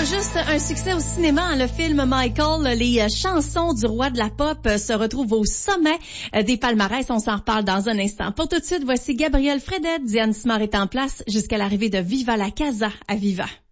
juste un succès au cinéma. Le film Michael, les chansons du roi de la pop se retrouvent au sommet des palmarès. On s'en reparle dans un instant. Pour tout de suite, voici Gabriel Fredette. Diane Simard est en place jusqu'à l'arrivée de Viva la Casa à Viva.